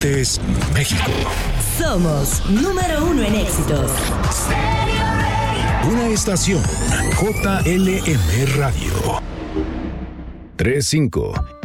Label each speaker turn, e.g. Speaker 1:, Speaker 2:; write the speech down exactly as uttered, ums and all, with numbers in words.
Speaker 1: Es México.
Speaker 2: Somos número uno en éxitos.
Speaker 1: Una estación J L M Radio. tres cinco